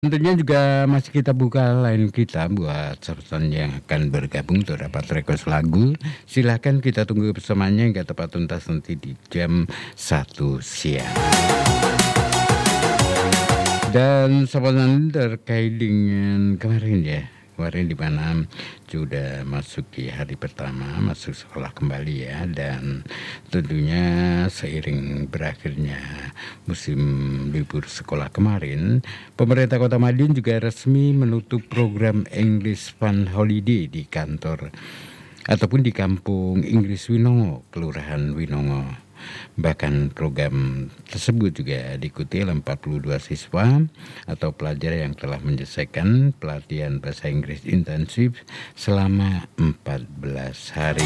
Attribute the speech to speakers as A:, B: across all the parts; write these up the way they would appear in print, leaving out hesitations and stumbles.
A: Tentunya juga masih kita buka line kita buat sobat yang akan bergabung untuk dapat request lagu. Silahkan kita tunggu bersamanya hingga tepat tuntas nanti di jam 1 siang. Dan sobat terkait dengan kemarin di mana sudah masuki hari pertama masuk sekolah kembali ya, dan tentunya seiring berakhirnya musim libur sekolah kemarin, pemerintah Kota Madiun juga resmi menutup program English Fun Holiday di kantor ataupun di Kampung Inggris Winongo, Kelurahan Winongo. Bahkan program tersebut juga diikuti oleh 42 siswa atau pelajar yang telah menyelesaikan pelatihan bahasa Inggris intensif selama 14 hari.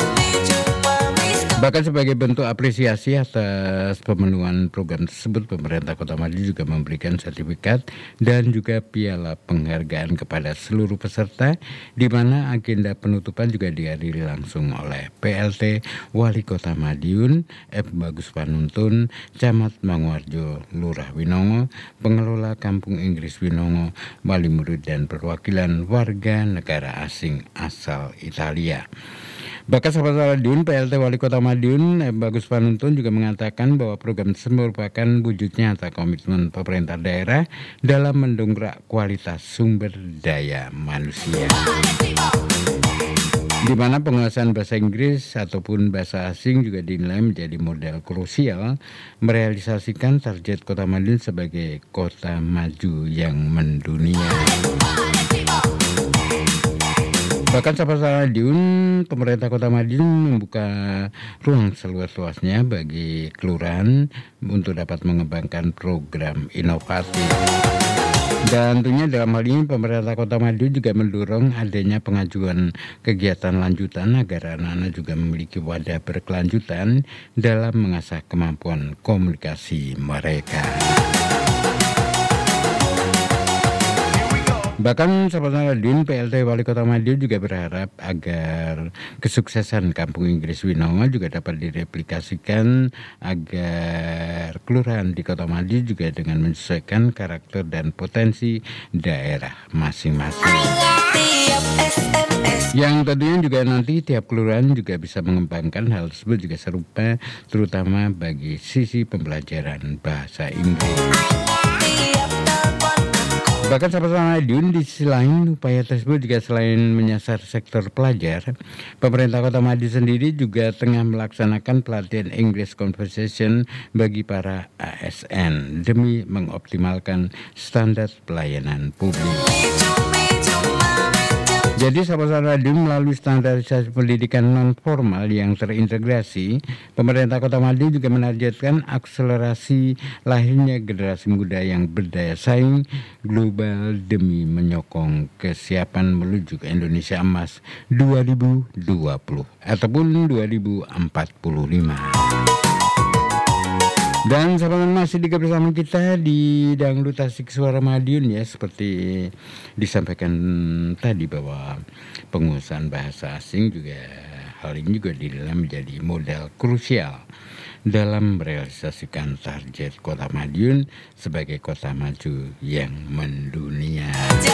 A: Bahkan sebagai bentuk apresiasi atas pemenuhan program tersebut, pemerintah Kota Madiun juga memberikan sertifikat dan juga piala penghargaan kepada seluruh peserta, di mana agenda penutupan juga dihadiri langsung oleh PLT Wali Kota Madiun, F. Bagus Panuntun, Camat Manguarjo, Lurah Winongo, pengelola Kampung Inggris Winongo, wali murid dan perwakilan warga negara asing asal Italia. Bahkan sahabat Madiun, PLT Wali Kota Madiun, Bagus Panuntun juga mengatakan bahwa program tersebut merupakan wujud nyata komitmen pemerintah daerah dalam mendongkrak kualitas sumber daya manusia, di mana penguasaan bahasa Inggris ataupun bahasa asing juga dinilai menjadi modal krusial merealisasikan target Kota Madiun sebagai kota maju yang mendunia. Bahkan sahabat Madiun, pemerintah Kota Madiun membuka ruang seluas-luasnya bagi kelurahan untuk dapat mengembangkan program inovatif. Dan tentunya dalam hal ini pemerintah Kota Madiun juga mendorong adanya pengajuan kegiatan lanjutan agar anak-anak juga memiliki wadah berkelanjutan dalam mengasah kemampuan komunikasi mereka. Bahkan sahabat Madiun, PLT Wali Kota Madiun juga berharap agar kesuksesan Kampung Inggris Winongo juga dapat direplikasikan agar kelurahan di Kota Madiun juga dengan menyesuaikan karakter dan potensi daerah masing-masing. Yang tentunya juga nanti tiap kelurahan juga bisa mengembangkan hal tersebut juga serupa, terutama bagi sisi pembelajaran bahasa Inggris. Bahkan sahabat Madiun, di sisi lain upaya tersebut juga selain menyasar sektor pelajar, pemerintah Kota Madiun sendiri juga tengah melaksanakan pelatihan English Conversation bagi para ASN demi mengoptimalkan standar pelayanan publik. Jadi sahabat Madiun, melalui standarisasi pendidikan non formal yang terintegrasi, pemerintah Kota Madiun juga menargetkan akselerasi lahirnya generasi muda yang berdaya saing global demi menyokong kesiapan menuju ke Indonesia Emas 2020 ataupun 2045. Dan sahabat masih bersama kita di Dangdut Asik Suara Madiun ya, seperti disampaikan tadi bahwa penguasaan bahasa asing juga hal ini juga dinilai menjadi modal krusial dalam merealisasikan target Kota Madiun sebagai kota maju yang mendunia.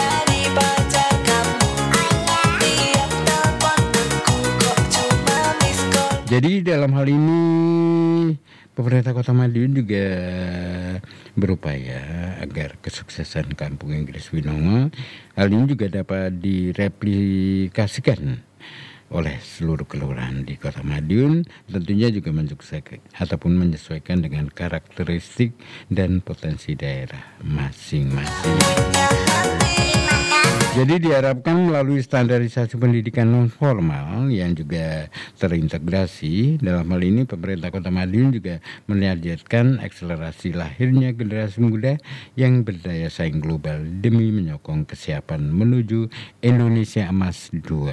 A: Jadi dalam hal ini pemerintah Kota Madiun juga berupaya agar kesuksesan Kampung Inggris Winongo hal ini juga dapat direplikasikan oleh seluruh kelurahan di Kota Madiun, tentunya juga menyesuaikan dengan karakteristik dan potensi daerah masing-masing. Jadi diharapkan melalui standarisasi pendidikan non formal yang juga terintegrasi, dalam hal ini pemerintah Kota Madiun juga menargetkan akselerasi lahirnya generasi muda yang berdaya saing global demi menyokong kesiapan menuju Indonesia Emas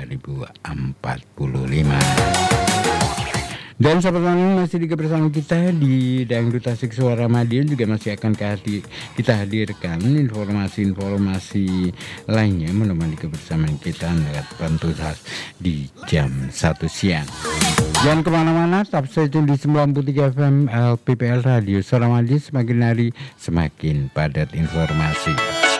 A: 2045. Dan sahabat Madiun, masih bersama kita di Dangdut Asik Suara Madiun juga masih akan kita hadirkan informasi-informasi lainnya menemani kebersamaan kita lewat pantunas di jam 1 siang. Jangan kemana-mana, tetap stay tune di 93 FM LPPL Radio Suara Madiun, semakin hari semakin padat informasi.